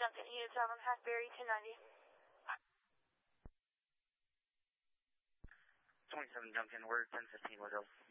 Junction, unit 7, Hackberry, 1090. 27 Junction, we're 1015, we'll go.